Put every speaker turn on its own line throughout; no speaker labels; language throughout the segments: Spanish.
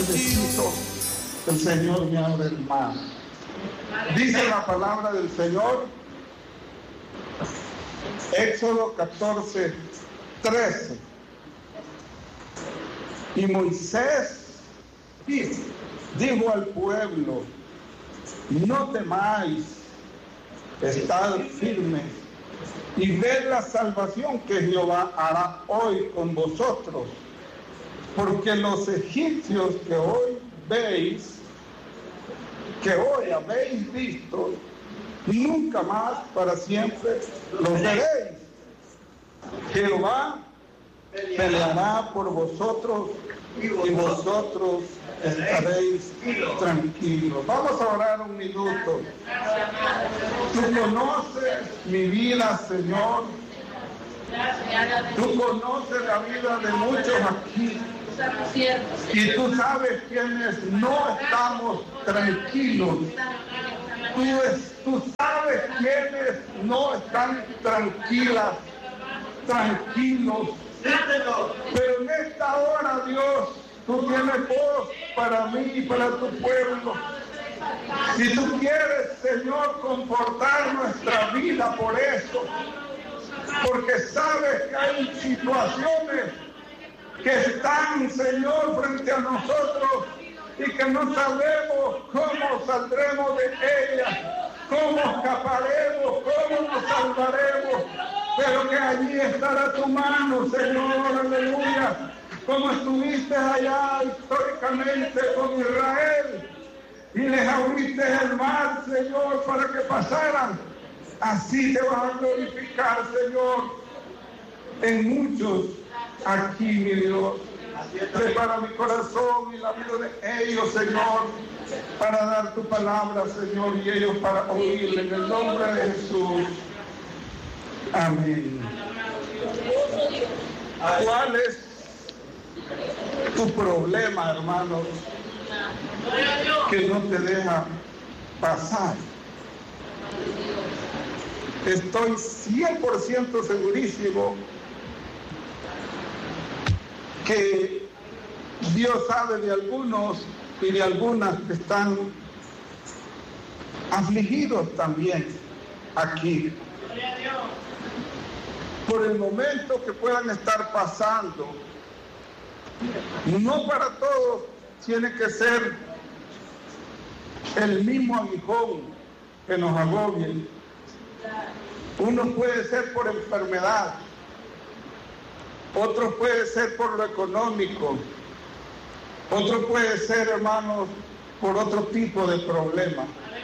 necesito, el Señor me abre el mar. Dice la palabra del Señor, Éxodo 14, 13. Y Moisés dijo al pueblo: no temáis, estad firmes y ved la salvación que Jehová hará hoy con vosotros, porque los egipcios que hoy veis, que hoy habéis visto, nunca más para siempre los veréis. Jehová peleará por vosotros y vosotros estaréis tranquilos. Vamos a orar un minuto. Tú conoces mi vida, Señor. Tú conoces la vida de muchos aquí. Y tú sabes quienes no estamos tranquilos. Tú sabes quienes no están tranquilos. Pero en esta hora, Dios, tú tienes voz para mí y para tu pueblo. Si tú quieres, Señor, confortar nuestra vida por eso, porque sabes que hay situaciones que están, Señor, frente a nosotros y que no sabemos cómo saldremos de ellas, cómo escaparemos, cómo nos salvaremos, pero que allí estará tu mano, Señor, aleluya, como estuviste allá históricamente con Israel y les abriste el mar, Señor, para que pasaran. Así te vas a glorificar, Señor, en muchos aquí, mi Dios. Prepara mi corazón y la vida de ellos, Señor, para dar tu palabra, Señor, y ellos para oírle en el nombre de Jesús. Amén. ¿Cuál es tu problema, hermanos, que no te deja pasar? Estoy 100% segurísimo que Dios sabe de algunos y de algunas que están afligidos también aquí por el momento que puedan estar pasando. No para todos tiene que ser el mismo aguijón que nos agobie. Uno puede ser por enfermedad, otro puede ser por lo económico, otro puede ser, hermanos, por otro tipo de problema.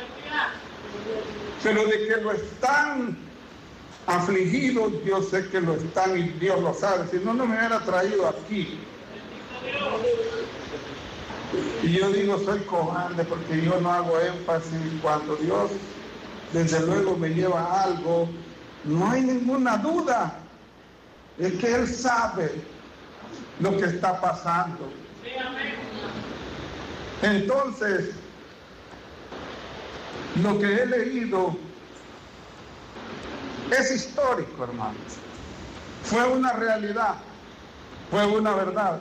Pero de que lo están afligidos, yo sé que lo están y Dios lo sabe. Si no, no me hubiera traído aquí. Y yo digo, soy cojante porque yo no hago énfasis. Cuando Dios, desde luego, me lleva a algo, no hay ninguna duda. Es que Él sabe lo que está pasando. Entonces, lo que he leído es histórico, hermanos. Fue una realidad, fue una verdad.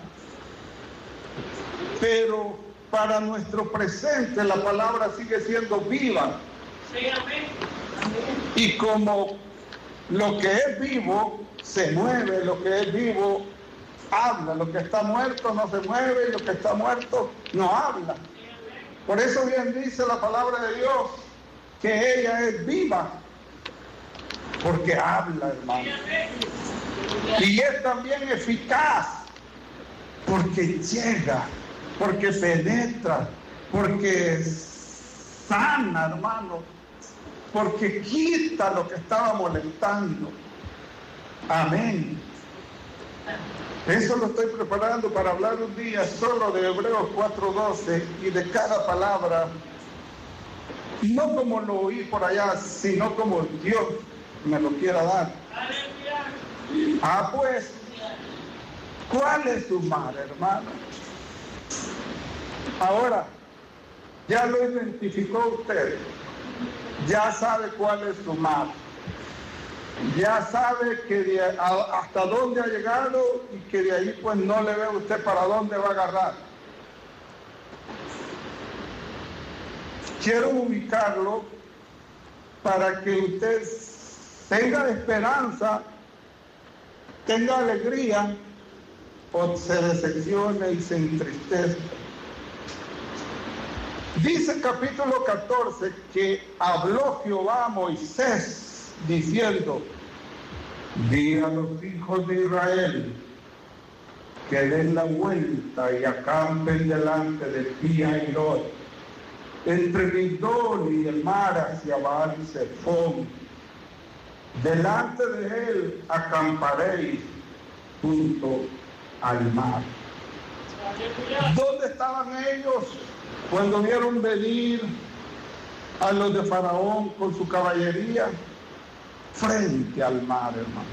Pero para nuestro presente la palabra sigue siendo viva. Y como lo que es vivo se mueve, lo que es vivo habla, lo que está muerto no se mueve y lo que está muerto no habla. Por eso bien dice la palabra de Dios que ella es viva, porque habla, hermano. Y es también eficaz, porque llega, porque penetra, porque sana, hermano, porque quita lo que estaba molestando. Amén. Eso lo estoy preparando para hablar un día solo de Hebreos 4:12 y de cada palabra, no como lo oí por allá, sino como Dios me lo quiera dar. Pues, ¿cuál es su mar, hermano? Ahora, ya lo identificó usted, ya sabe cuál es su mar. Ya sabe que hasta dónde ha llegado y que de ahí pues no le ve usted para dónde va a agarrar. quiero ubicarlo para que usted tenga esperanza, tenga alegría, o se decepcione y se entristezca. Dice el capítulo 14 que habló Jehová a Moisés diciendo: di a los hijos de Israel que den la vuelta y acampen delante de Pi-Hahirot, entre Migdol y el mar hacia Baal-Zephón. Delante de él acamparéis junto al mar. ¿Dónde estaban ellos cuando vieron venir a los de Faraón con su caballería? Frente al mar, hermano.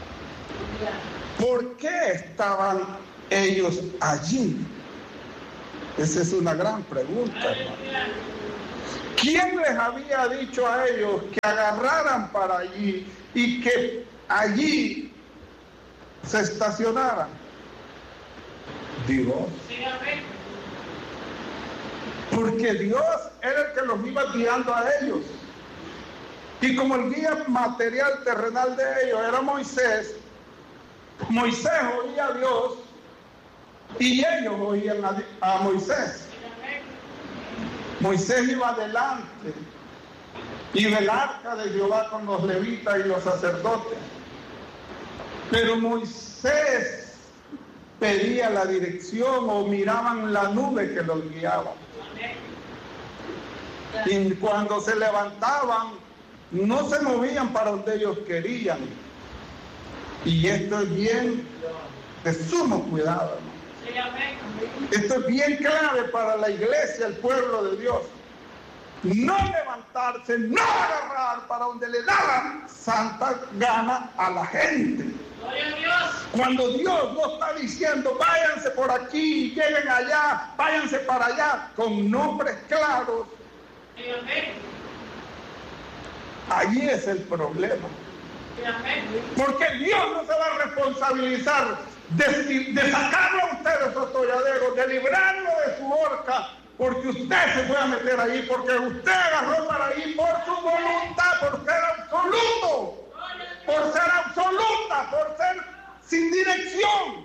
¿Por qué estaban ellos allí? Esa es una gran pregunta, hermano. ¿Quién les había dicho a ellos que agarraran para allí y que allí se estacionaran? Dios. Porque Dios era el que los iba guiando a ellos. Y como el guía material terrenal de ellos era Moisés, Moisés oía a Dios y ellos oían a Moisés. Moisés iba adelante, iba el arca de Jehová con los levitas y los sacerdotes. Pero Moisés pedía la dirección o miraban la nube que los guiaba. Y cuando se levantaban, no se movían para donde ellos querían. Y esto es bien de sumo cuidado, hermano. Esto es bien clave para la iglesia, el pueblo de Dios. No levantarse, no agarrar para donde le daban santa gana a la gente. Cuando Dios no está diciendo váyanse por aquí, lleguen allá, váyanse para allá, con nombres claros, allí es el problema. Porque Dios no se va a responsabilizar de sacarlo a usted de su atolladero, de librarlo de su horca, porque usted se fue a meter ahí, porque usted agarró para ahí por su voluntad, por ser absoluto, por ser absoluta, por ser sin dirección.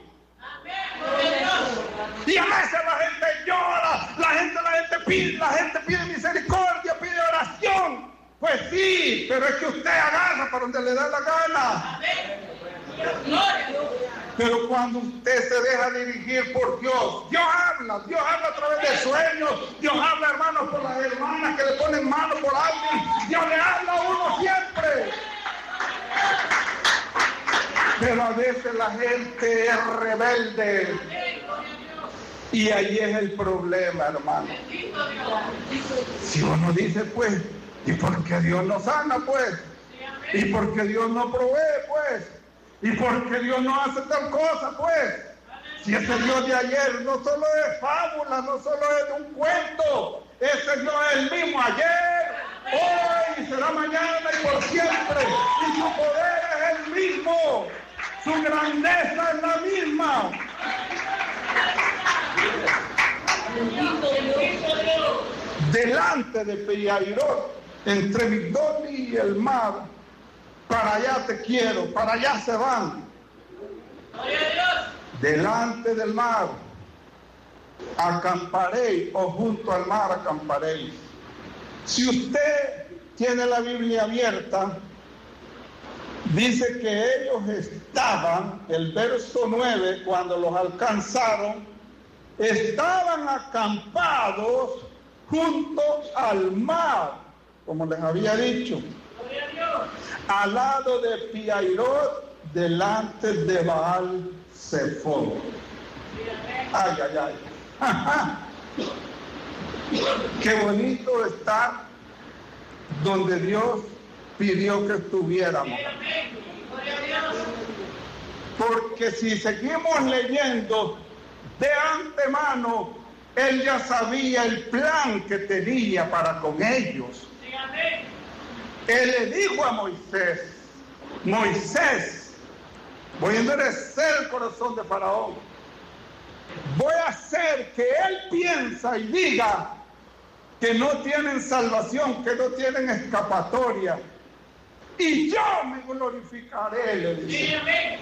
Y a veces la gente llora, la gente pide misericordia, pide oración. Pues sí, pero es que usted agarra para donde le da la gana. Pero cuando usted se deja dirigir por Dios, Dios habla a través de sueños, Dios habla, hermanos, por las hermanas que le ponen mano por alguien, Dios le habla a uno siempre. Pero a veces la gente es rebelde. Y ahí es el problema, hermano. Si uno dice, pues, ¿y por qué Dios no sana, pues? ¿Y por qué Dios no provee, pues? ¿Y por qué Dios no hace tal cosa, pues? Si ese Dios de ayer no solo es fábula, no solo es de un cuento, ese Dios es el mismo ayer, hoy y será mañana y por siempre. Y su poder es el mismo, su grandeza es la misma. Delante de Pi-Hahirot, entre Migdol y el mar, para allá te quiero, para allá se van. Delante del mar acamparéis, o junto al mar acamparéis. Si usted tiene la Biblia abierta, dice que ellos estaban, el verso 9, cuando los alcanzaron, estaban acampados junto al mar, como les había dicho, al lado de Pi-Hahirot, delante de Baal-Zephón. Ay, ay, ay. Ajá. Qué bonito estar donde Dios pidió que estuviéramos. Porque si seguimos leyendo de antemano, Él ya sabía el plan que tenía para con ellos. Él le dijo a Moisés, Moisés, voy a endurecer el corazón de Faraón. Voy a hacer que él piensa y diga que no tienen salvación, que no tienen escapatoria. Y yo me glorificaré, le dice.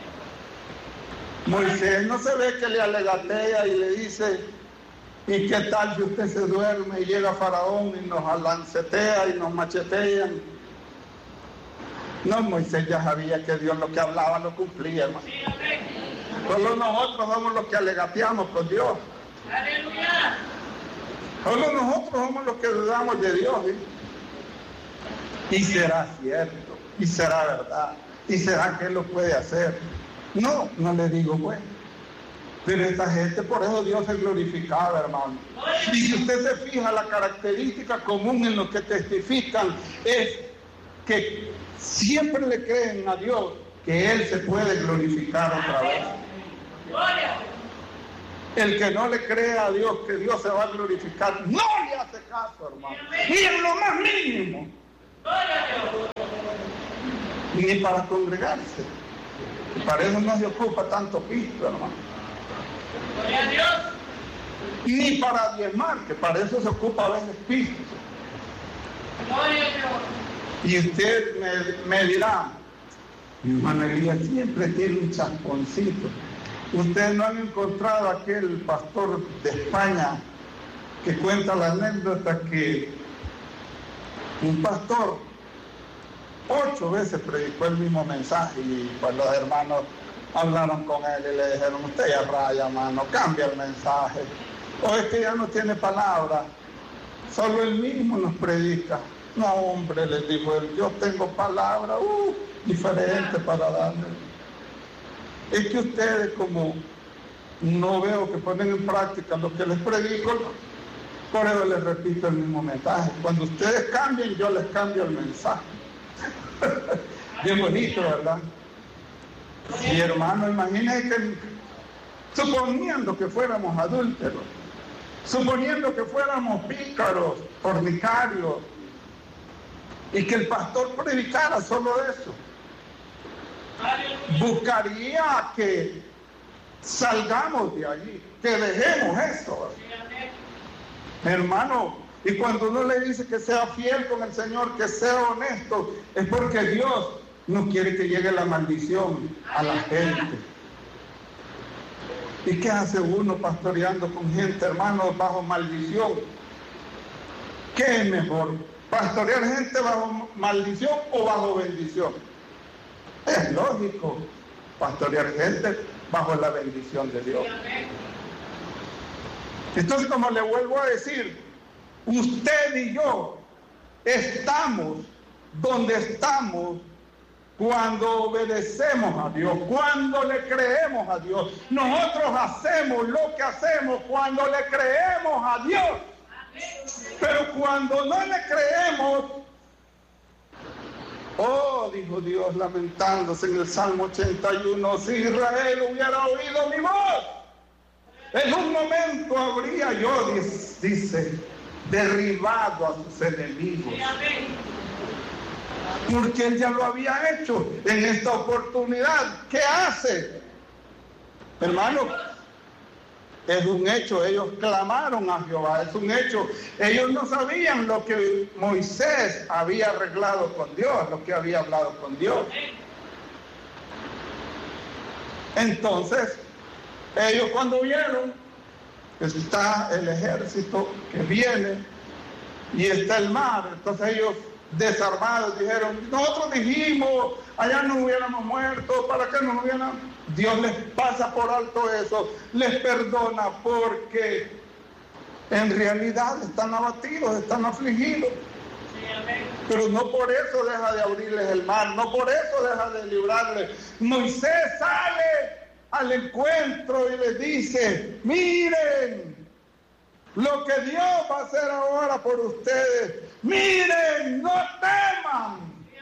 Moisés no se ve que le alegatea y le dice, ¿y qué tal si usted se duerme y llega Faraón y nos alancetea y nos machetean? No, Moisés ya sabía que Dios lo que hablaba lo cumplía, hermano. Solo nosotros somos los que alegateamos con Dios. ¡Aleluya! Solo nosotros somos los que dudamos de Dios, ¿sí? Y será cierto, y será verdad, y será que Él lo puede hacer. No, no le digo bueno. Pero esta gente, por eso Dios es glorificado, hermano. Y si usted se fija, la característica común en los que testifican es que siempre le creen a Dios que Él se puede glorificar otra vez. El que no le cree a Dios que Dios se va a glorificar, no le hace caso, hermano. Ni en lo más mínimo. Ni para congregarse. Y para eso no se ocupa tanto Cristo, hermano. Ni para diezmar, que para eso se ocupa a veces Cristo. Y usted me dirá, mi hermano Elías siempre tiene un chasconcito. Ustedes no han encontrado aquel pastor de España que cuenta la anécdota que un pastor 8 veces predicó el mismo mensaje y pues los hermanos hablaron con él y le dijeron, usted ya raya, hermano, cambia el mensaje. O es que ya no tiene palabra, solo él mismo nos predica. No, hombre, les dijo él, yo tengo palabra diferente para darle. Es que ustedes, como no veo que ponen en práctica lo que les predico, por eso les repito el mismo mensaje. Cuando ustedes cambien, yo les cambio el mensaje. Bien bonito, ¿verdad? Sí, hermano, imagínense que, suponiendo que fuéramos adúlteros, suponiendo que fuéramos pícaros, fornicarios, y que el pastor predicara solo eso, buscaría que salgamos de allí, que dejemos eso, hermano. Y cuando uno le dice que sea fiel con el Señor, que sea honesto, es porque Dios no quiere que llegue la maldición a la gente. ¿Y qué hace uno pastoreando con gente, hermano, bajo maldición? ¿Qué es mejor? ¿Pastorear gente bajo maldición o bajo bendición? Es lógico pastorear gente bajo la bendición de Dios. Entonces, como le vuelvo a decir, usted y yo estamos donde estamos cuando obedecemos a Dios, cuando le creemos a Dios. Nosotros hacemos lo que hacemos cuando le creemos a Dios. Pero cuando no le creemos, dijo Dios lamentándose en el Salmo 81, si Israel hubiera oído mi voz, en un momento habría yo, dice, derribado a sus enemigos. Porque Él ya lo había hecho en esta oportunidad. ¿Qué hace? Hermano, es un hecho. Ellos clamaron a Jehová, es un hecho. Ellos no sabían lo que Moisés había arreglado con Dios, lo que había hablado con Dios. Entonces, ellos cuando vieron que está el ejército que viene y está el mar, entonces ellos desarmados dijeron, nosotros dijimos, allá no hubiéramos muerto, ¿para qué nos hubieran? Dios les pasa por alto eso, les perdona porque en realidad están abatidos, están afligidos. Pero no por eso deja de abrirles el mar, no por eso deja de librarles. Moisés sale al encuentro y les dice, miren lo que Dios va a hacer ahora por ustedes. Miren, no teman.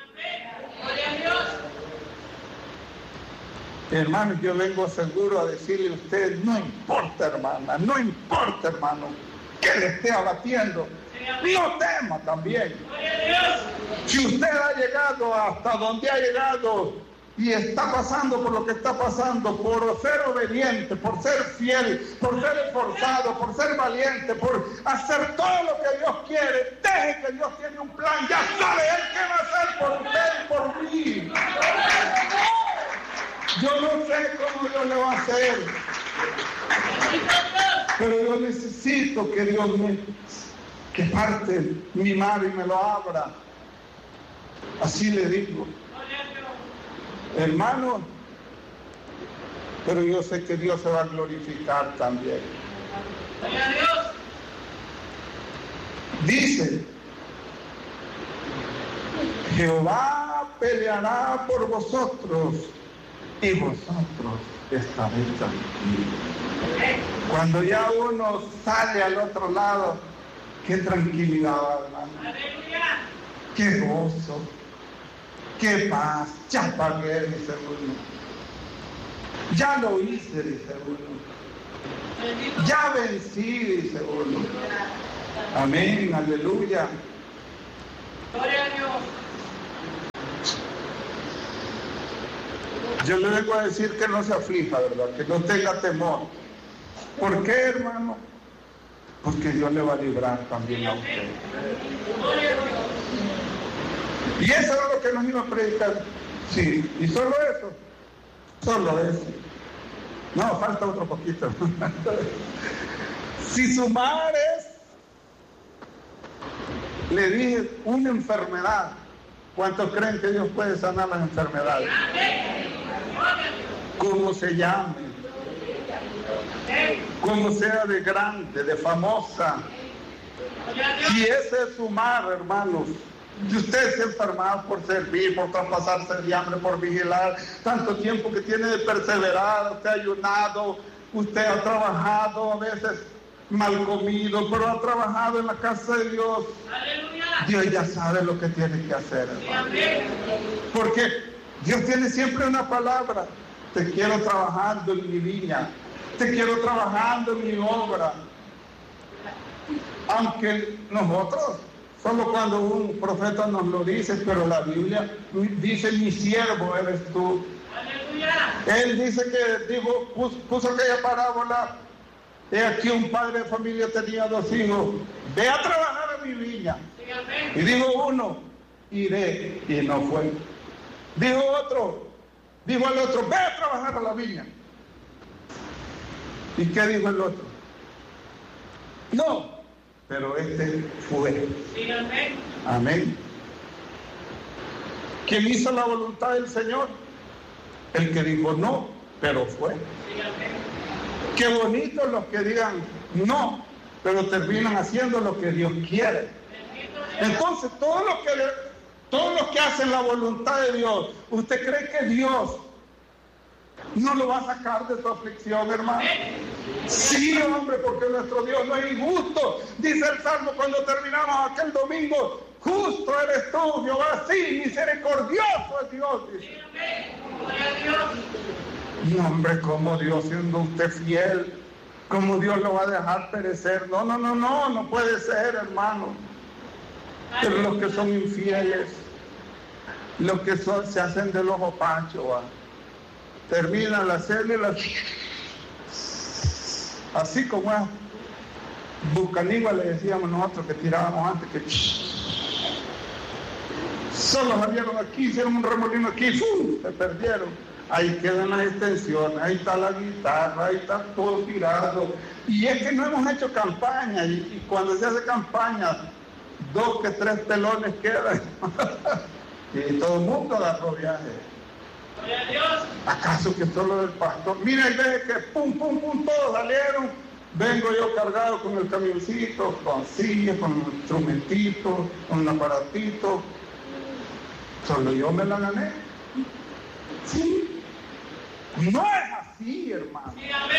Hermano, yo vengo seguro a decirle a usted, no importa, hermana, no importa, hermano, que le esté abatiendo, no tema también. Si usted ha llegado hasta donde ha llegado, y está pasando por lo que está pasando, por ser obediente, por ser fiel, por ser esforzado, por ser valiente, por hacer todo lo que Dios quiere, deje que Dios tiene un plan, ya sabe Él qué va a hacer por usted y por mí. Yo no sé cómo Dios le va a hacer, pero yo necesito que Dios que parte mi mar y me lo abra. Así le digo, hermano, pero yo sé que Dios se va a glorificar también. Dice, Jehová peleará por vosotros y vosotros estaréis tranquilos. Cuando ya uno sale al otro lado, qué tranquilidad, hermano. Qué gozo, qué paz. Ya pagué, dice uno. Ya lo hice, dice uno. Ya vencí, dice uno. Amén, aleluya.
Gloria a Dios.
Yo le vengo a decir que no se aflija, ¿verdad? Que no tenga temor. ¿Por qué, hermano? Porque Dios le va a librar también a usted. Y eso es lo que nos iba a predicar. Sí, y solo eso. Solo eso. No, falta otro poquito. Si su mar es, le dije, una enfermedad, ¿cuántos creen que Dios puede sanar las enfermedades? Como se llame, como sea de grande, de famosa. Si ese es su mar, hermanos, si usted se ha enfermado por servir, por traspasarse de hambre, por vigilar, tanto tiempo que tiene de perseverar, usted ha ayunado, usted ha trabajado, a veces mal comido, pero ha trabajado en la casa de Dios. Dios ya sabe lo que tiene que hacer, hermano. Porque Dios tiene siempre una palabra: te quiero trabajando en mi viña, te quiero trabajando en mi obra. Aunque nosotros, solo cuando un profeta nos lo dice, pero la Biblia dice: mi siervo eres tú. Él dice que puso aquella parábola. He aquí un padre de familia tenía 2 hijos. Ve a trabajar a mi viña. Y dijo uno: iré. Y no fue. Dijo al otro: ve a trabajar a la viña. ¿Y qué dijo el otro? No. Pero este fue. Amén. ¿Quién hizo la voluntad del Señor? El que dijo no, pero fue. Qué bonitos los que digan no, pero terminan haciendo lo que Dios quiere. Entonces, todos los que hacen la voluntad de Dios, ¿usted cree que Dios no lo va a sacar de su aflicción, hermano? Sí, hombre, porque nuestro Dios no es injusto. Dice el Salmo cuando terminamos aquel domingo: justo eres tú, Jehová, sí, misericordioso es Dios. Dice. No, hombre, como Dios, siendo usted fiel, ¿cómo Dios lo va a dejar perecer? No puede ser, hermano. Pero los que son infieles, los que se hacen del ojo pancho, terminan la célula así como es bucanigua, le decíamos nosotros, que tirábamos antes, que solo salieron aquí, hicieron un remolino aquí, se perdieron. Ahí quedan las extensiones, ahí está la guitarra, ahí está todo tirado. Y es que no hemos hecho campaña, y cuando se hace campaña, 2 que 3 pelones quedan. Y todo el mundo agarró viaje. ¿Acaso que solo el pastor? Mira, y ve que pum, todos salieron. Vengo yo cargado con el camioncito, con sillas, con instrumentitos, con un aparatito. Solo yo me la gané. Sí. No es así, hermano.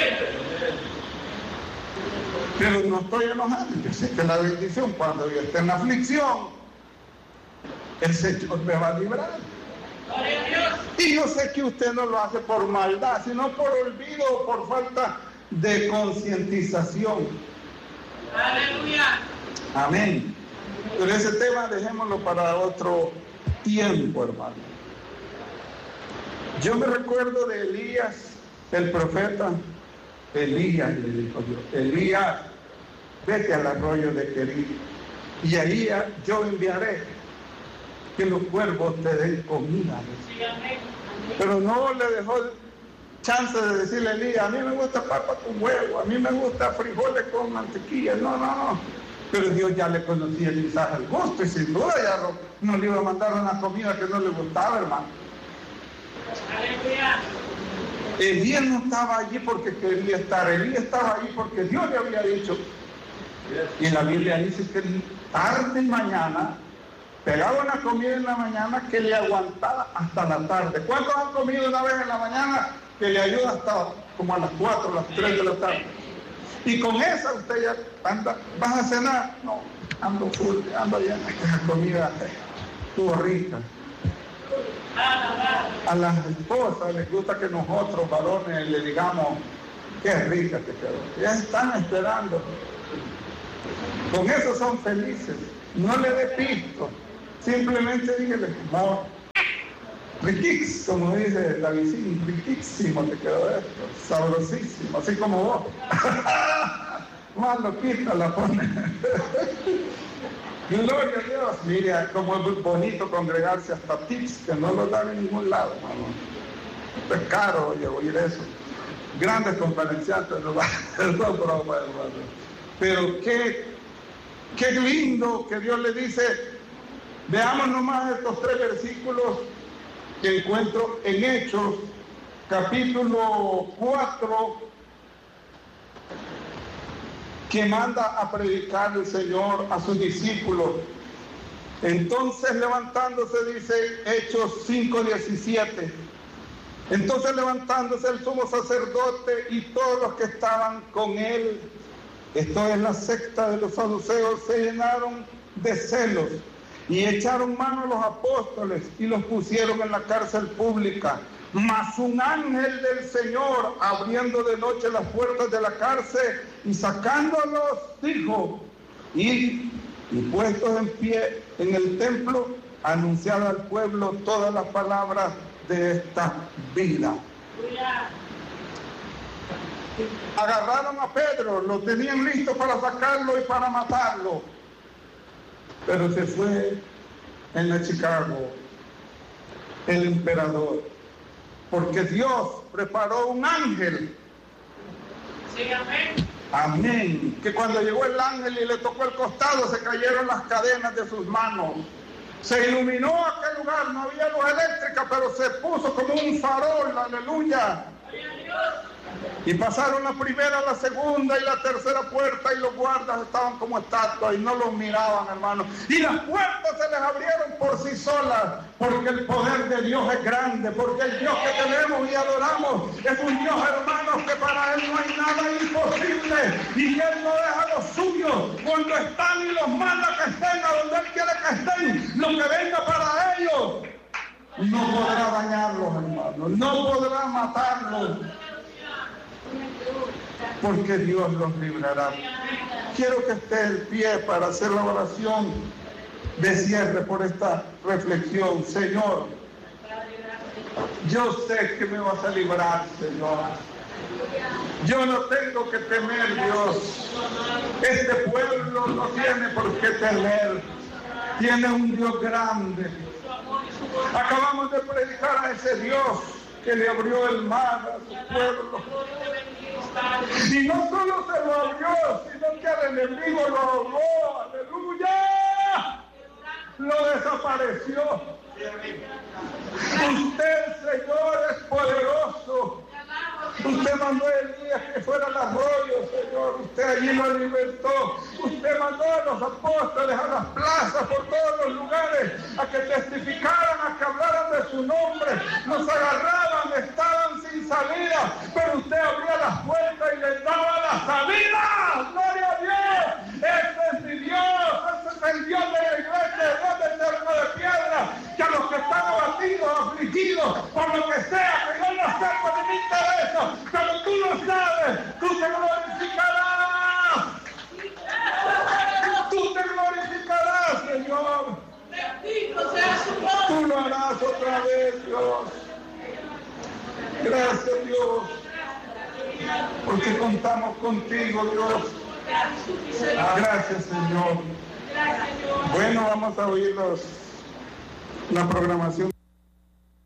Pero no estoy enojado. Yo sé que la bendición, cuando yo esté en la aflicción, el Señor me va a librar. Y yo sé que usted no lo hace por maldad, sino por olvido o por falta de concientización.
Aleluya.
Amén. Pero ese tema dejémoslo para otro tiempo, hermano. Yo me recuerdo de Elías, el profeta. Elías, le dijo Dios, Elías, vete al arroyo de Querí, y ahí yo enviaré que los cuervos te den comida. Pero no le dejó chance de decirle a Elías, a mí me gusta papa con huevo, a mí me gusta frijoles con mantequilla. No. Pero Dios ya le conocía quizás el gusto, y sin duda ya no le iba a mandar una comida que no le gustaba, hermano. Elías no estaba allí porque quería estar, Elías estaba allí porque Dios le había dicho. Y la Biblia dice que tarde y mañana pegaba una comida en la mañana que le aguantaba hasta la tarde. ¿Cuántos han comido una vez en la mañana que le ayuda hasta como a las 4, las 3 de la tarde? Y con esa usted ya anda, ¿vas a cenar? No, ando full, ando bien, esa comida estuvo rica. A las esposas les gusta que nosotros varones le digamos, qué rica te quedó. Ya están esperando. Con eso son felices. No le dé pisto. Simplemente dígale, no, riquísimo, como dice la vecina, riquísimo te quedó esto, sabrosísimo, así como vos. Más loquita la pone. Gloria a Dios. Mira cómo es muy bonito congregarse hasta tips que no lo dan en ningún lado, hermano. Es caro, oye, oír eso. Grandes conferenciantes, no broma, hermano. Pero qué lindo que Dios le dice. Veamos nomás estos 3 versículos que encuentro en Hechos, capítulo 4, que manda a predicar el Señor a sus discípulos. Entonces levantándose, dice Hechos 5:17, entonces levantándose el sumo sacerdote y todos los que estaban con él, esto es la secta de los saduceos, se llenaron de celos y echaron mano a los apóstoles y los pusieron en la cárcel pública. Mas un ángel del Señor, abriendo de noche las puertas de la cárcel y sacándolos, dijo, y puestos en pie en el templo, anunciad al pueblo todas las palabras de esta vida. Agarraron a Pedro, lo tenían listo para sacarlo y para matarlo, pero se fue en Chicago el emperador, porque Dios preparó un ángel.
Sí, amén.
Amén. Que cuando llegó el ángel y le tocó el costado, se cayeron las cadenas de sus manos. Se iluminó aquel lugar, no había luz eléctrica, pero se puso como un farol, aleluya. Y pasaron la primera, la segunda y la tercera puerta, y los guardas estaban como estatuas y no los miraban, hermanos. Y las puertas se les abrieron por sí solas, porque el poder de Dios es grande, porque el Dios que tenemos y adoramos es un Dios, hermanos, que para Él no hay nada imposible, y Él no deja los suyos cuando están y los manda que estén a donde Él quiere que estén. Lo que venga para ellos no podrá dañarlos, hermanos, no podrá matarlos, porque Dios los librará. Quiero que esté en pie para hacer la oración de cierre por esta reflexión. Señor, yo sé que me vas a librar, Señor. Yo no tengo que temer, Dios. Este pueblo no tiene por qué temer. Tiene un Dios grande. Acabamos de predicar a ese Dios que le abrió el mar a su pueblo. Y no solo se lo abrió, sino que al enemigo lo ahogó. ¡Aleluya! Lo desapareció. Usted, Señor, es poderoso. Usted mandó a Elías que fuera al arroyo, Señor. Usted allí lo libertó. Usted mandó a los apóstoles a las plazas por todos los lugares a que testificaran, a que hablaran de su nombre. Nos agarraban, estaban sin salida, pero usted abría las puertas y les daba la salida. ¡Gloria a Dios! Ese es mi Dios. Ese es el Dios de la iglesia, el Dios del terreno de piedra, que a los que están abatidos, afligidos, por lo que sea, que yo no sé por qué me interesa, pero tú lo sabes, tú te glorificarás. Tú te glorificarás, Señor. Tú lo harás otra vez, Dios. Dios, porque contamos contigo, Dios. Gracias, Señor. Bueno, vamos a oír la programación.